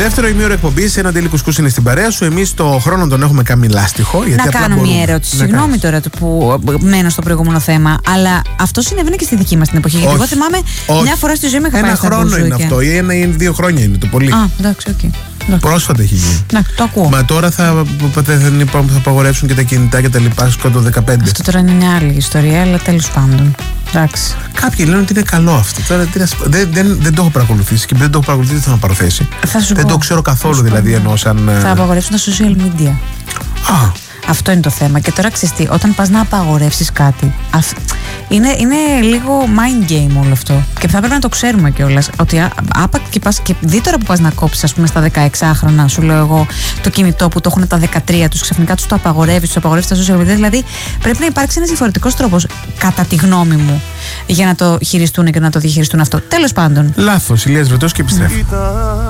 Δεύτερο ημίωρο εκπομπής, ένα Ντέλη Κουσκούς είναι στην παρέα σου. Εμείς το χρόνο τον έχουμε καμιλάστιχο. Να κάνω μια ερώτηση. Συγγνώμη τώρα που μένω στο προηγούμενο θέμα, αλλά αυτό συνέβαινε και στη δική μας την εποχή. Γιατί εγώ θυμάμαι μια φορά στη ζωή μου είχα πάει στα μπουζούκια. Ένα χρόνο είναι αυτό, ή 1 ή 2 χρόνια είναι το πολύ. Α, εντάξει, οκ. Πρόσφατα έχει γίνει. Να, το ακούω. Μα τώρα θα απαγορεύσουν και τα κινητά και τα λοιπά σκότω 15. Αυτό τώρα είναι μια άλλη ιστορία, αλλά τέλος πάντων. Εντάξει. Κάποιοι λένε ότι είναι καλό αυτό. Τώρα, δεν το έχω παρακολουθήσει και δεν το έχω παρακολουθήσει δεν θα με παροθέσει. Δεν το ξέρω καθόλου δηλαδή ενώ σαν. Θα απαγορεύσουν τα social media. Α. Αυτό είναι το θέμα. Και τώρα ξέρεις τι, όταν πας να απαγορεύσεις κάτι, είναι λίγο mind game όλο αυτό. Και θα πρέπει να το ξέρουμε κιόλας. Ότι άπαξ και πας και δει τώρα που πας να κόψεις, ας πούμε, στα 16χρονα, σου λέω εγώ, το κινητό που το έχουν τα 13 τους, ξαφνικά τους το απαγορεύεις στα social media. Δηλαδή πρέπει να υπάρξει ένας διαφορετικός τρόπος, κατά τη γνώμη μου, για να το χειριστούν και να το διαχειριστούν αυτό. Τέλος πάντων. Λάθος. Ηλίας Βρετός και επιστρέφω.